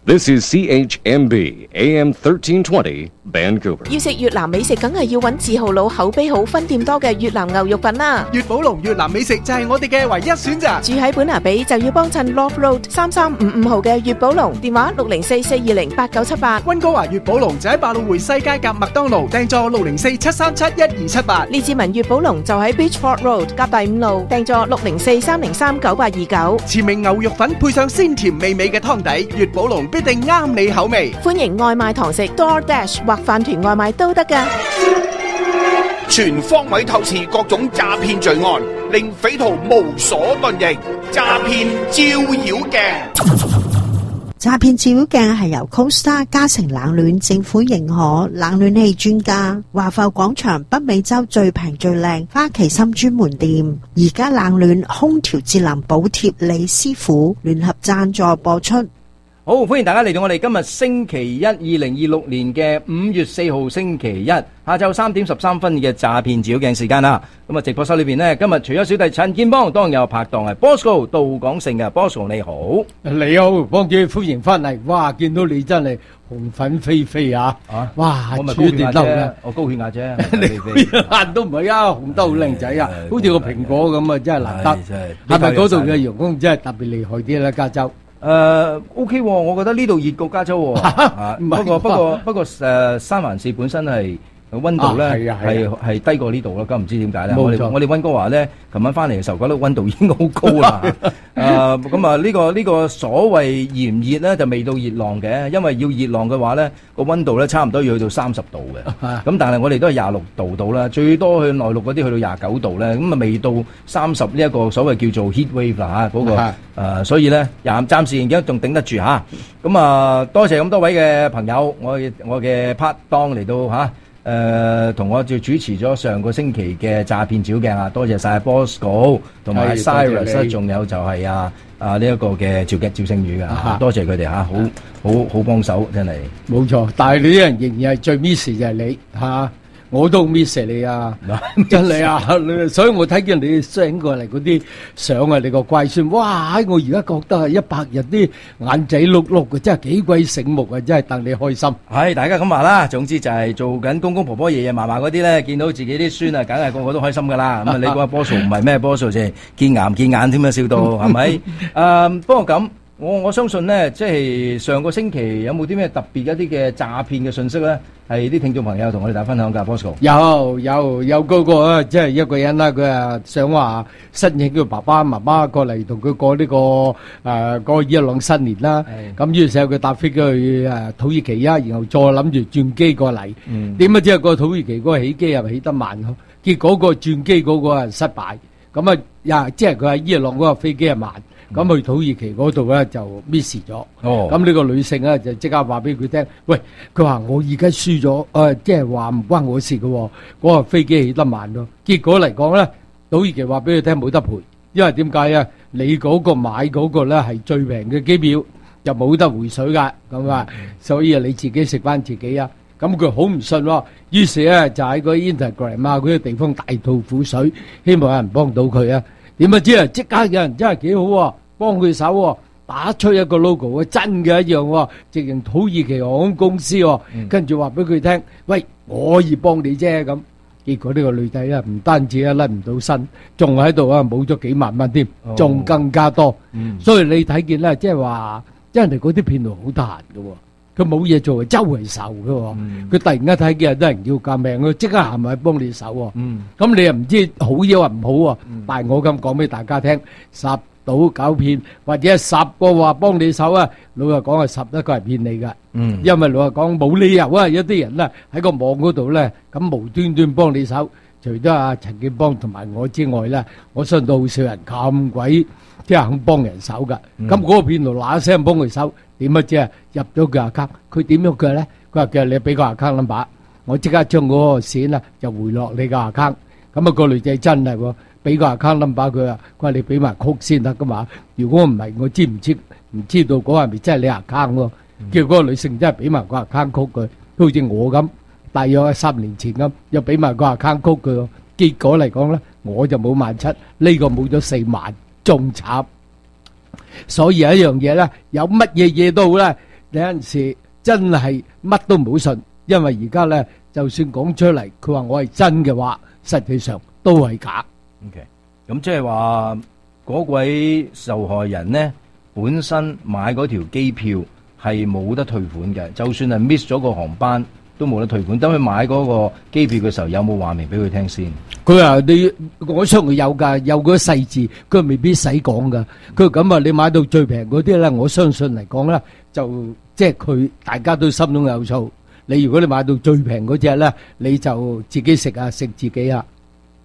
This is CHMB AM 1320 Vancouver。 要食越南美食，梗係要揾字號佬口碑好、分店多嘅越南牛肉粉啦。 粵寶龍越南美食就係我哋嘅唯一選擇。 住喺本拿比就要幫襯 Love Road 3355號嘅粵寶龍，電話604-420-8978。 溫哥華粵寶龍就喺百老匯西街夾麥當勞，訂座604-737-1278。 列治文粵寶龍就喺 Beachford Road 夾第5路，訂座604-303-9829。 前名牛肉粉配上鮮甜美味嘅湯底，粵寶龍必定啱你口味。 歡迎外賣堂食 DoorDash 或飯團外賣都得㗎。 全方位透視各種詐騙罪案，令匪徒無所遁形。詐騙照妖鏡。 詐騙照妖鏡係由 Costa 嘉誠冷暖政府認可冷暖氣專家華埠廣場北美洲最平最靚花旗參專門店，而家冷暖空調節能補貼李師傅聯合贊助播出。 好，歡迎大家嚟到我哋今日星期一2026年嘅5月4號星期一下晝3點13分嘅詐騙照妖鏡時間啦。咁啊，直播室裏邊呢，今日除咗小弟陳建邦，當然有拍檔係 Bosco 杜廣盛嘅 Bosco， 你好。 你好，邦姐，歡迎翻嚟。哇，見到你真係紅粉飛飛啊！哇， 我咪處斷得嘅， 我高血壓啫。 你高血壓都唔係啊，紅得好靚仔啊，好似個蘋果咁啊，真係難得。係咪嗰度嘅陽光真係特別厲害啲咧？加州 OK，我覺得呢度熱過加州喎。不過三藩市本身係溫度咧係低過呢度咯，咁唔知點解咧？我哋溫哥華咧，琴晚翻嚟嘅時候覺得溫度已經好高啦。咁啊呢個所謂炎熱咧就未到熱浪嘅，因為要熱浪嘅話咧個溫度咧差唔多要去到30度嘅。咁但係我哋都係26度到啦，最多去內陸嗰啲去到29度咧，咁啊未到30呢一個所謂叫做 heat wave 啦嚇嗰個所以咧暫時而家仲頂得住嚇。咁啊多謝咁多位嘅朋友，我嘅 part 檔嚟到嚇。同我就主持咗上個星期嘅詐騙照鏡啊，多謝晒 Bosco 同埋 Cyrus， 仲有就係呢一個嘅趙星宇噶，多謝佢哋嚇，好幫手真係。冇錯，但係你啲人仍然係最 miss 就係你嚇。我都 miss 你啊，真係啊！所以我睇見你 send 過嚟嗰啲相啊，你個乖孫，哇！我而家覺得係100日啲眼仔碌碌嘅，真係幾鬼醒目啊！真係戥你開心。係大家咁話啦，總之就係做緊公公婆婆爺爺嫲嫲嗰啲咧，見到自己啲孫啊，梗係個個都開心噶啦。咁啊，你嗰個波數唔係咩波數啫，見牙唔見眼添啊，笑到係咪？不過咁。我相信咧，即係上個星期有冇啲咩特別一啲嘅詐騙嘅信息咧？係啲聽眾朋友同我哋大家分享㗎 ，Bosco。有嗰個啊，即係一個人啦，佢啊想話申請佢爸爸媽媽過嚟同佢過呢個伊朗新年啦。咁於是佢搭飛機去土耳其啊，然後再諗住轉機過嚟。點解知個土耳其嗰個起機又起得慢咯？結果個轉機嗰個係失敗。咁啊，即係佢喺伊朗嗰個飛機係慢。咁去土耳其嗰度咧就 miss 咗。咁呢個女性咧就即刻話俾佢聽，喂，佢話我而家輸咗，即係話唔關我事嘅，嗰個飛機起得慢咯。結果嚟講咧，土耳其話俾佢聽冇得賠，因為點解啊？你嗰個買嗰個咧係最平嘅機票，就冇得回水噶，咁啊，所以啊你自己食翻自己啊。咁佢好唔信喎，於是咧就喺個 Instagram 啊嗰啲地方大吐苦水，希望有人幫到佢啊。點不知啊，即刻有人真係幾好喎，幫佢手喎，打出一個 logo， 真嘅一樣喎，直情土耳其航空公司喎，跟住話俾佢聽，喂，我可以幫你啫咁。結果呢個女仔啊，唔單止啊甩唔到身，仲喺度啊冇咗幾萬蚊添，仲更加多。所以你睇見咧，即係話，即係人哋嗰啲騙徒好得閒嘅喎。佢冇嘢做，周圍受嘅喎。佢突然間睇見有啲人要革命，佢即刻行埋去幫你手喎。咁你又唔知好嘢話唔好喎。但係我咁講俾大家聽，10到9騙，或者10個話幫你手啊，老實講係11個係騙你㗎。因為老實講冇理由啊，有啲人咧喺個網嗰度咧，咁無端端幫你手，除咗阿陳建邦同埋我之外咧，我相信都好少人咁鬼即係肯幫人手㗎。咁嗰個騙徒嗱一聲幫佢手。點乜啫？入咗佢 account，佢點喐佢咧？佢話叫你俾個 account number，我即刻將嗰個錢啊就回落你個 account。咁啊個女仔真係喎，俾個 account number 佢啊，佢話你俾埋曲先得噶嘛。如果唔係，我知唔知道嗰個係咪真係你 account 喎？叫嗰個女性真係俾埋個 account 曲佢，好似我咁，大約係3年前咁，又俾埋個 account 曲佢喎。結果嚟講咧，我就冇17,000，呢個冇咗4萬，仲慘。所以有一樣嘢咧，有乜嘢都好咧， 有陣時真係乜都唔好信，因為而家咧就算講出嚟，佢話我係真嘅話，實際上都係假。 OK， 咁即係話嗰位受害人呢，本身買嗰條機票係冇得退款嘅，就算係 miss 咗個航班都冇得退款。等佢買嗰個機票嘅時候，有冇話明俾佢聽先？ 佢話我相信有㗎，有嗰個細字，佢未必使講㗎。佢咁啊，你買到最平嗰啲咧，我相信嚟講咧，就即係佢大家都心中有數。你如果你買到最平嗰隻咧，你就自己食啊，食自己啊。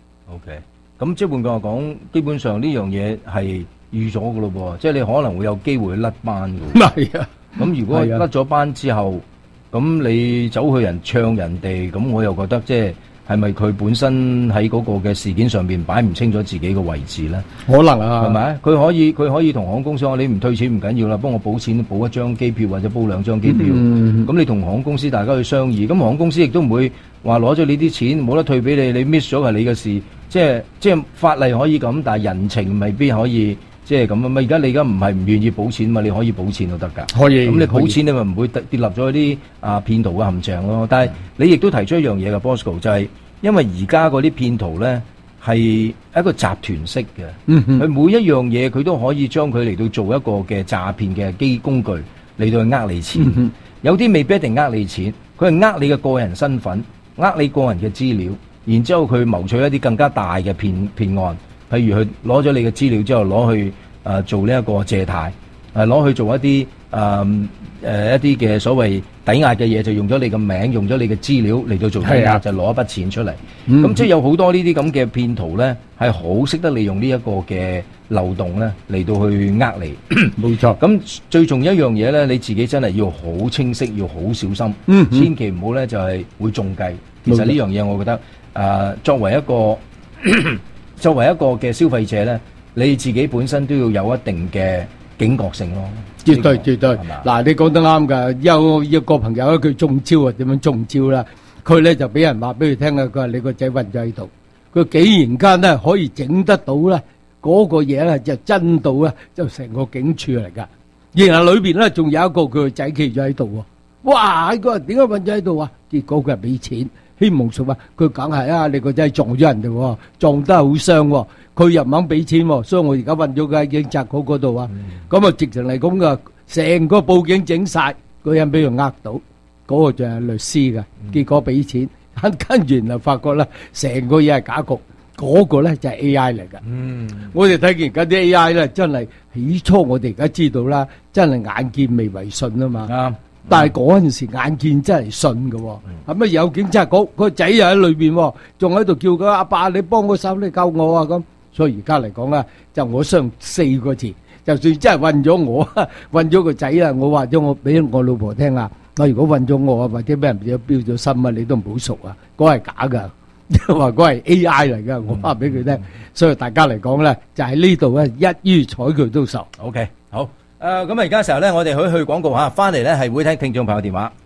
OK， 咁即係換句話講，基本上呢樣嘢係預咗㗎咯喎，即係你可能會有機會甩班㗎。 係啊， 咁如果甩咗班之後，咁你走去唱人哋，咁我又覺得即係咪佢本身喺嗰個嘅事件上邊擺唔清楚自己嘅位置咧？ 可能啊， 係咪？佢可以同航空公司講，你唔退錢唔緊要啦，幫我補錢，補一張機票或者補2張機票。咁你同航空公司大家去商議，咁航空公司亦都唔會話攞咗你啲錢冇得退俾你，你 miss 咗係你嘅事。即係法例可以咁，但係人情未必可以即係咁啊嘛。而家你而家唔係唔願意補錢嘛，你可以補錢都得㗎。 可以。 咁你補錢你咪唔會跌落咗啲騙徒嘅陷阱咯。但係你亦都提出一樣嘢嘅 Bosco， 就係因為而家嗰啲騙徒咧係一個集團式嘅，佢每一樣嘢佢都可以將佢嚟到做一個嘅詐騙嘅工具嚟到去呃你錢。有啲未必一定呃你錢，佢係呃你嘅個人身份，呃你個人嘅資料。然之後佢謀取一啲更加大嘅騙案，譬如佢攞咗你嘅資料之後攞去做呢一個借貸，攞去做一啲一啲嘅所謂抵押嘅嘢，就用咗你嘅名，用咗你嘅資料嚟到做抵押，就攞一筆錢出嚟。咁即係有好多呢啲咁嘅騙徒咧，係好識得利用呢一個嘅漏洞咧嚟到去呃你。 冇錯。 咁最重要一樣嘢咧，你自己真係要好清晰，要好小心，千祈唔好咧就係會中計。其實呢樣嘢我覺得。作為一個嘅消費者咧，你自己本身都要有一定嘅警覺性咯。 絕對絕對。嗱，你講得啱㗎。有一個朋友咧，佢中招啊，點樣中招啦？佢咧就俾人話俾佢聽啊，佢話你個仔暈咗喺度。佢竟然間咧可以整得到咧，嗰個嘢咧就真到咧，就成個警署嚟㗎。然後裏邊咧仲有一個佢個仔企咗喺度喎。哇！佢話點解暈咗喺度啊？結果佢係俾錢。希望說話，佢梗係啊！你個仔撞咗人哋喎，撞得好傷，佢又唔肯俾錢，所以我而家運咗佢喺警察局嗰度啊。咁啊，直情嚟講噶，成個報警整晒，嗰人俾佢呃到，嗰個就係律師嘅，結果俾錢，跟住就發覺咧，成個嘢係假局，嗰個咧就係 A.I. 嚟噶。我哋睇見而家啲 A.I. 咧，真係起初我哋而家知道啦，真係眼見未為信啊嘛。但係嗰陣時眼見真係信㗎喎，係咪有警察局個仔又喺裏邊喎，仲喺度叫佢阿爸，你幫我手，你救我啊咁。所以而家嚟講咧，就我相4個字，就算真係暈咗我，暈咗個仔啊，我話咗我俾我老婆聽啊，我如果暈咗我啊，或者俾人標咗心啊，你都唔好熟啊，嗰係假㗎，話嗰係 A.I. 嚟㗎，我話俾佢聽。所以大家嚟講咧，就喺呢度咧，一於睬佢都受。 OK， 好。咁啊！而家時候咧，我哋去廣告嚇，翻嚟咧係會聽聽眾朋友電話。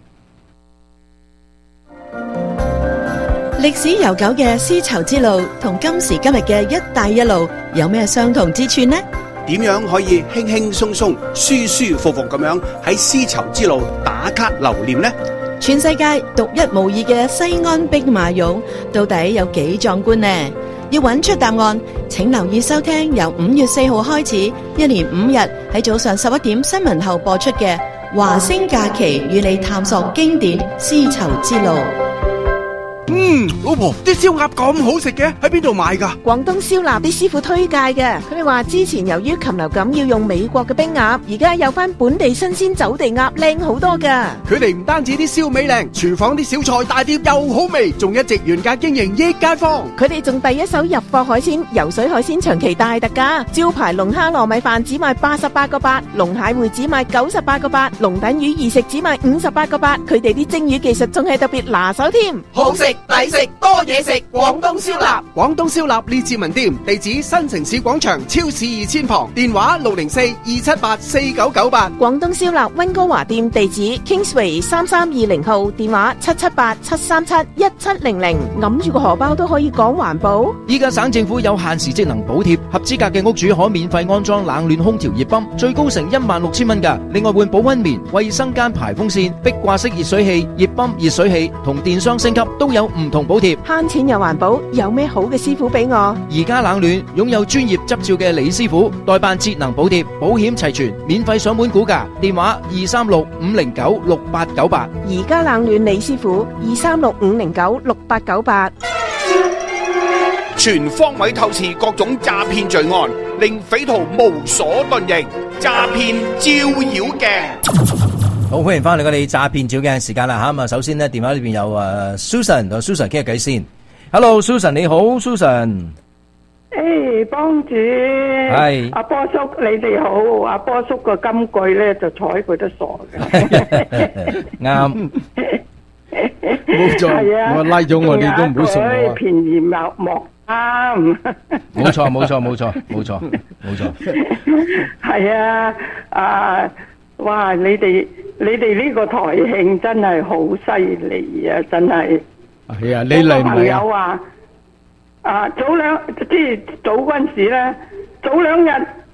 歷史悠久嘅絲綢之路同今時今日嘅一帶一路有咩相同之處呢？ 點樣可以輕輕鬆鬆、舒舒服服咁樣喺絲綢之路打卡留念呢？ 全世界獨一無二嘅西安兵馬俑到底有幾壯觀呢？要揾出答案，請留意收聽由5月4號開始，一連5日喺早上11點新聞後播出嘅華星假期，與你探索經典絲綢之路。 老婆，啲燒鴨咁好食嘅，喺邊度買㗎？ 廣東燒臘啲師傅推介嘅，佢哋話之前由於禽流感要用美國嘅冰鴨，而家有翻本地新鮮走地鴨，靚好多㗎。 佢哋唔單止啲燒味靚，廚房啲小菜大碟又好味，仲一直原價經營益街坊。 佢哋仲第一手入貨海鮮，游水海鮮長期大特價，招牌龍蝦糯米飯只賣88個8，龍蟹會只賣98個8，龍躉魚二食只賣58個8。佢哋啲蒸魚技術仲係特別拿手添， 好食抵食多嘢食，廣東燒臘。 廣東燒臘列治文店，地址新城市廣場超市2000旁，電話604-278-4998。 廣東燒臘溫哥華店地址 Kingsway 3320號，電話778-737-1700。揞住個荷包都可以講環保。 依家省政府有限時職能補貼，合資格嘅屋主可免費安裝冷暖空調熱泵，最高成16,000蚊㗎。另外換保溫棉、衛生間排風扇、壁掛式熱水器、熱泵、熱水器同電箱升級都有唔同補貼。 慳錢又環保，有咩好嘅師傅俾我？ 而家冷暖擁有專業執照嘅李師傅，代辦節能補貼，保險齊全，免費上門估價，電話236-509-6898。 而家冷暖李師傅236-509-6898。 全方位透視各種詐騙罪案，令匪徒無所遁形。詐騙照妖鏡。 好，歡迎翻嚟我哋詐騙照鏡時間啦吓。咁啊，首先呢，電話裏邊有Susan 同 Susan 傾下偈先。Hello Susan， 你好 Susan。 誒，幫主係阿波叔，你哋好。阿波叔個金句咧就睬佢都傻嘅。 啱。 冇錯，我拉咗我，你都唔好送我。 便宜莫啱。 冇錯。 係啊，哇！你哋呢個台慶真係好犀利啊！真係。 係啊，你嚟唔嚟啊？ 朋友話早嗰陣時咧，早2日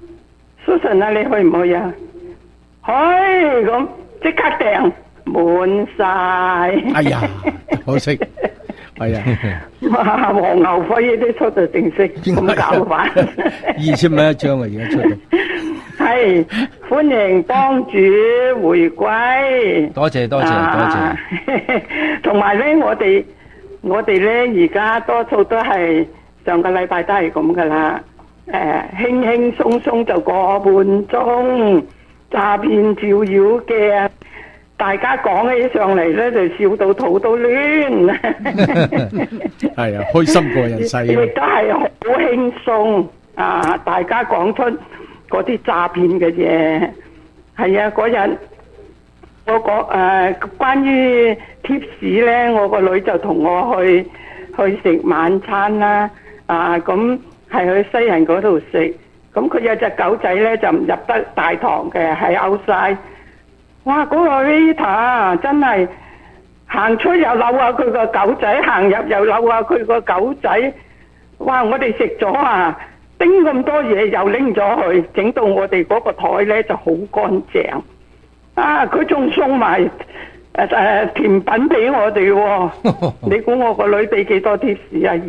，Susan 啊，你去唔去啊？去，咁即刻訂滿晒。 哎呀，可惜。係啊， 哇！黃牛飛都出到正式，咁搞法。 2000蚊一張啊，而家出到。 係，歡迎幫主回歸。 多謝。同埋咧，我哋咧而家多數都係上個禮拜都係咁噶啦。輕輕鬆鬆就個半鐘，詐騙照妖鏡。大家講起上嚟咧，就笑到肚都攣。 係啊，開心過人世。 亦都係好輕鬆啊！大家講出嗰啲詐騙嘅嘢。係啊，嗰日我講關於貼士咧，我個女就同我去食晚餐啦。咁係去西人嗰度食。咁佢有隻狗仔咧就唔入得大堂嘅，係 outside。哇！嗰個 waiter 真係行出又扭下佢個狗仔，行入又扭下佢個狗仔。哇！我哋食咗叮咁多嘢又拎咗去，整到我哋嗰個台咧就好乾淨。佢仲送埋甜品俾我哋喎。你估我個女俾幾多貼士啊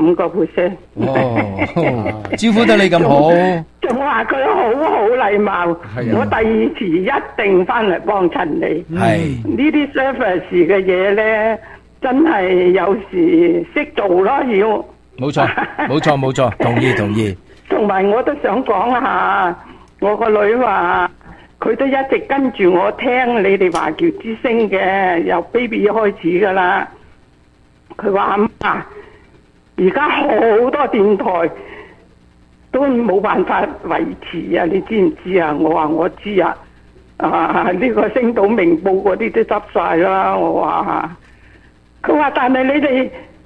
？25%。 招呼得你咁好。 仲話佢好禮貌，我第二次一定翻嚟幫襯你。係呢啲 service 嘅嘢咧，真係有時識做咯，要。冇錯，同意。同埋我都想講下，我個女話佢都一直跟住我聽你哋華僑之聲嘅，由 baby 開始噶啦。佢話阿媽，而家好多電台都冇辦法維持啊！你知唔知啊？我話我知啊！呢個星島明報嗰啲都執晒啦！我話，佢話但係你哋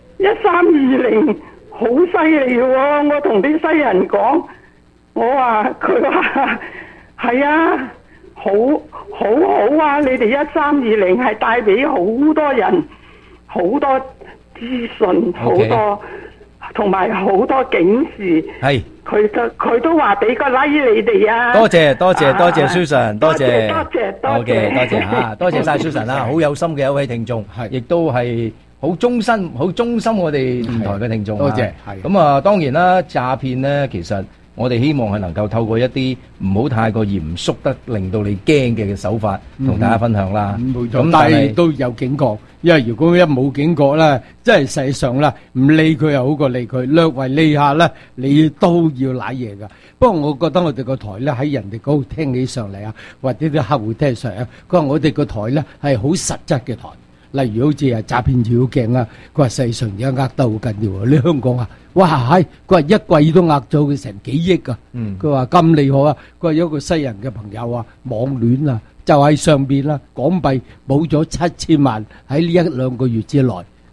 1320好犀利喎！我同啲西人講，我話佢話係啊，好啊！你哋1320係帶俾好多人好多資訊，好多同埋好多警示。係。佢都話俾個 like 你哋啊！多謝 Susan， 多謝嚇，多謝晒 Susan 啦，好有心嘅一位聽眾，亦都係好忠心我哋電台嘅聽眾。多謝。咁啊，當然啦，詐騙咧，其實我哋希望係能夠透過一啲唔好太過嚴肅得令到你驚嘅手法，同大家分享啦。冇錯，咁但係都有警覺。因為如果一冇警覺咧，即係實際上啦，唔理佢又好過理佢，略為理下咧，你都要瀨嘢噶。不過我覺得我哋個台咧喺人哋嗰度聽起上嚟啊，或者啲客戶聽上嚟啊，佢話我哋個台咧係好實質嘅台。例如好似係詐騙照鏡啊，佢話世上而家呃得好緊要啊！你香港啊，哇係，佢話一季都呃咗佢成幾億啊！佢話咁厲害啊！佢話有一個西人嘅朋友啊，網戀啊，就喺上邊啦，港幣冇咗7000萬喺呢1-2個月之內。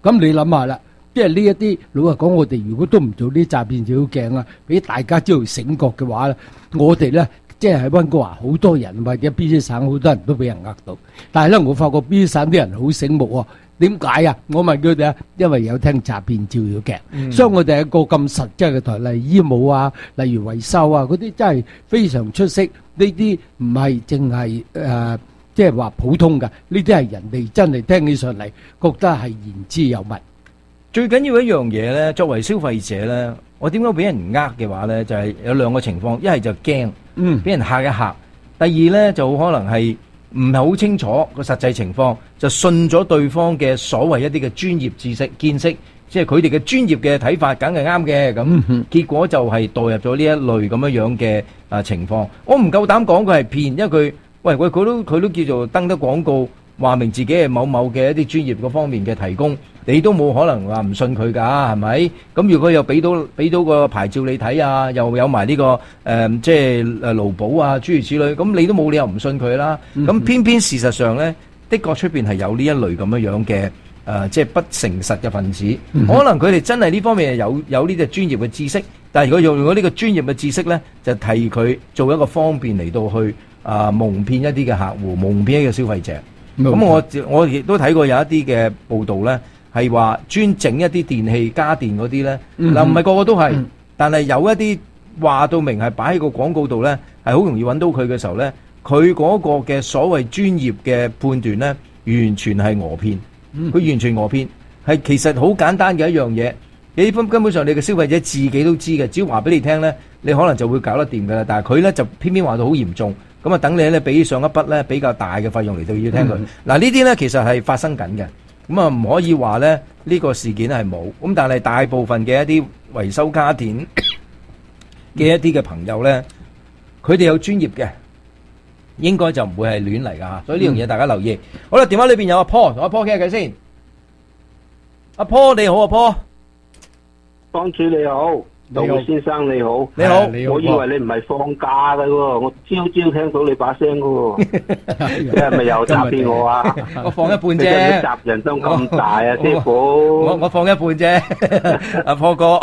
咁你諗下啦，即係呢一啲老實講，我哋如果都唔做啲詐騙照妖鏡啊，俾大家知道醒覺嘅話咧，我哋咧即係喺溫哥華好多人或者邊啲省好多人都俾人呃到，但係咧我發覺邊啲省啲人好醒目喎。點解啊？我問佢哋啊，因為有聽詐騙照妖鏡，所以我哋一個咁實質嘅台，例如醫務啊，例如維修啊，嗰啲真係非常出色。呢啲唔係淨係即係話普通㗎，呢啲係人哋真係聽起上嚟覺得係言之有物。 最緊要一樣嘢咧，作為消費者咧，我點解俾人呃嘅話咧，就係有兩個情況，一係就驚，俾人嚇一嚇；第二咧就可能係唔係好清楚個實際情況，就信咗對方嘅所謂一啲嘅專業知識見識，即係佢哋嘅專業嘅睇法，梗係啱嘅。咁結果就係墮入咗呢一類咁樣嘅情況。我唔夠膽講佢係騙，因為佢都叫做登得廣告，話明自己係某某嘅一啲專業嗰方面嘅提供，你都冇可能話唔信佢㗎，係咪？咁如果又俾到個牌照你睇啊，又有埋呢個即係勞保啊諸如此類，咁你都冇理由唔信佢啦。咁偏偏事實上咧，的確出邊係有呢一類咁樣嘅即係不誠實嘅分子，可能佢哋真係呢方面係有呢隻專業嘅知識，但係如果用咗呢個專業嘅知識咧，就替佢做一個方便嚟到去蒙騙一啲嘅客戶，蒙騙一個消費者。咁我亦都睇過有一啲嘅報道咧，係話專整一啲電器家電嗰啲咧，嗱唔係個個都係，但係有一啲話到明係擺喺個廣告度咧，係好容易揾到佢嘅時候咧，佢嗰個嘅所謂專業嘅判斷咧，完全係訛騙，佢完全訛騙，係其實好簡單嘅一樣嘢，你根本上你嘅消費者自己都知嘅，只要話俾你聽咧，你可能就會搞得掂㗎啦。但係佢咧就偏偏話到好嚴重。咁啊，等你咧俾上一筆咧比較大嘅費用嚟到要聽佢。嗱呢啲咧其實係發生緊嘅，咁啊唔可以話咧呢個事件係冇。咁但係大部分嘅一啲維修家電嘅一啲嘅朋友咧，佢哋有專業嘅，應該就唔會係亂嚟㗎。所以呢樣嘢大家留意。好啦，電話裏邊有阿 Paul，同阿 Paul 傾下偈先。阿 Paul 你好，阿 Paul， 幫主你好。杜先生你好， 你好， 我以為你唔係放假嘅喎，我朝朝聽到你把聲嘅喎，你係咪又詐騙我啊？ 我放一半啫， 你集人心咁大啊，師傅。 我放一半啫，阿波哥。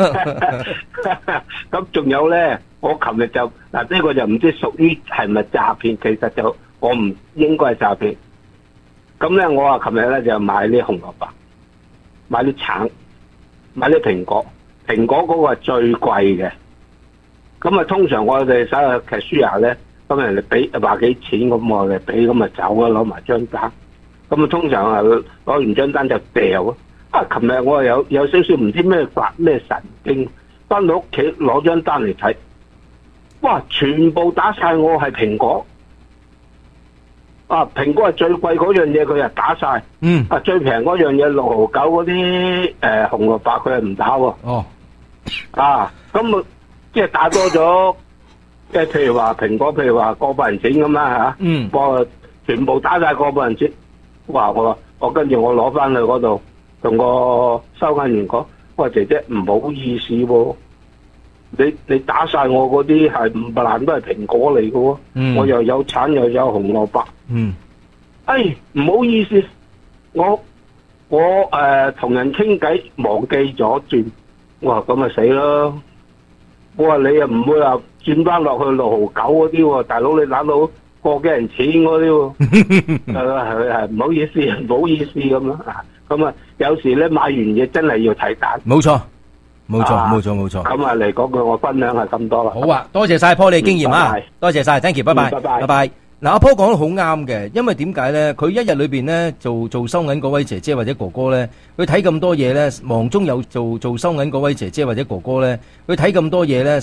咁仲有咧，我琴日就嗱呢個就唔知屬於係咪詐騙，其實就我唔應該係詐騙。咁咧我啊琴日咧就買啲紅蘿蔔，買啲橙，買啲蘋果。蘋果嗰個係最貴嘅，咁啊通常我哋手去劇書下咧，咁人哋俾話幾錢，咁我哋俾咁啊走啊，攞埋張單，咁啊通常啊攞完張單就掉啊。琴日我有少少唔知咩發咩神經，翻到屋企攞張單嚟睇，哇！全部打晒我係蘋果，啊蘋果係最貴嗰樣嘢，佢又打晒，啊最平嗰樣嘢6毫9嗰啲紅蘿蔔佢係唔打喎。哦。啊，咁啊，即係打多咗，即係譬如話蘋果，譬如話過百人錢咁啦吓，我全部打晒過百人錢，哇！我跟住我攞翻去嗰度，同個收銀員講，喂姐姐唔好意思喎，你打晒我嗰啲係500爛都係蘋果嚟嘅喎，我又有橙又有紅蘿蔔，哎唔好意思，我同人傾偈忘記咗轉。哇！咁咪死咯！我話你又唔會話轉翻落去6毫9嗰啲喎，大佬你打到過幾人錢嗰啲喎，係唔好意思，唔好意思咁咯。咁啊，有時咧買完嘢真係要睇單。 冇錯。咁啊嚟講句，我分享係咁多啦。 好啊，多謝晒 Paul 你經驗啊，多謝晒 ，thank you， 拜拜，拜拜。嗱，阿 Paul 講得好啱嘅，因為點解咧？佢一日裏邊咧做收銀嗰位姐姐或者哥哥咧，佢睇咁多嘢咧，忙中有做收銀嗰位姐姐或者哥哥咧，佢睇咁多嘢咧。